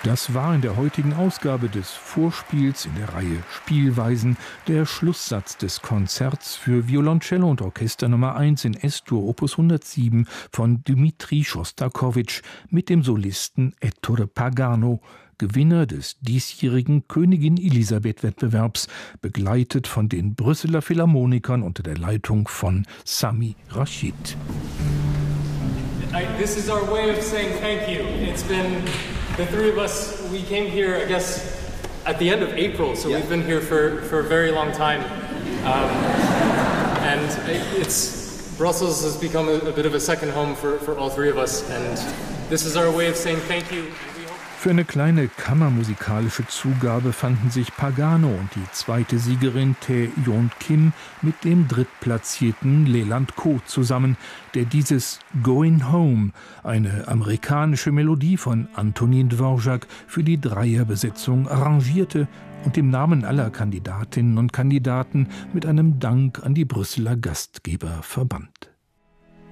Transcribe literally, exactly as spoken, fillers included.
Das war in der heutigen Ausgabe des Vorspiels in der Reihe Spielweisen der Schlusssatz des Konzerts für Violoncello und Orchester Nummer eins in S-Dur Opus hundertsieben von Dmitri Schostakowitsch mit dem Solisten Ettore Pagano, Gewinner des diesjährigen Königin-Elisabeth-Wettbewerbs, begleitet von den Brüsseler Philharmonikern unter der Leitung von Sami Rashid. I, this is our way of saying thank you. It's been the three of us. We came here, I guess, at the end of April, so yeah. We've been here for, for a very long time, um, and it's Brussels has become a, a bit of a second home for, for all three of us, and this is our way of saying thank you. Für eine kleine kammermusikalische Zugabe fanden sich Pagano und die zweite Siegerin Tae Yeon Kim mit dem drittplatzierten Leland Ko zusammen, der dieses Going Home, eine amerikanische Melodie von Antonin Dvorak, für die Dreierbesetzung arrangierte und im Namen aller Kandidatinnen und Kandidaten mit einem Dank an die Brüsseler Gastgeber verband.